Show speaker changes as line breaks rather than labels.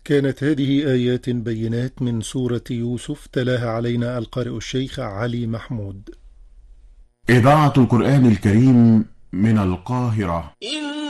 كانت هذه آيات بينات من سورة يوسف، تلاها علينا القارئ الشيخ علي محمود.
إذاعة القرآن الكريم من القاهرة.